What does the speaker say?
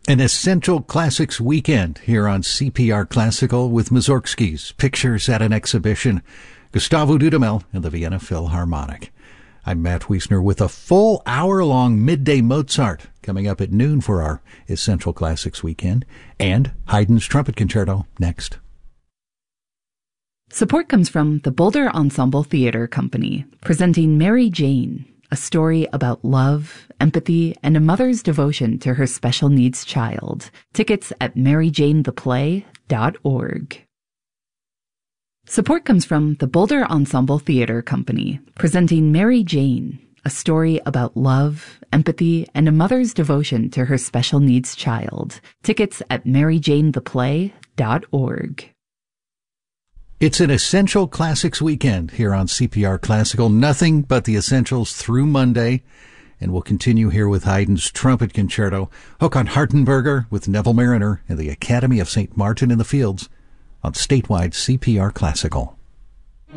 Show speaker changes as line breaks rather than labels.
An Essential Classics weekend here on CPR Classical with Mussorgsky's Pictures at an Exhibition, Gustavo Dudamel and the Vienna Philharmonic. I'm Matt Wiesner with a full hour-long midday Mozart coming up at noon for our Essential Classics weekend, and Haydn's Trumpet Concerto next.
Support comes from the Boulder Ensemble Theater Company, presenting Mary Jane, a story about love, empathy, and a mother's devotion to her special needs child. Tickets at maryjanetheplay.org. Support comes from the Boulder Ensemble Theater Company, presenting Mary Jane, a story about love, empathy, and a mother's devotion to her special needs child. Tickets at maryjanetheplay.org.
It's an Essential Classics weekend here on CPR Classical. Nothing but the essentials through Monday. And we'll continue here with Haydn's Trumpet Concerto, Håkan Hartenberger with Neville Mariner and the Academy of St. Martin in the Fields on statewide CPR Classical.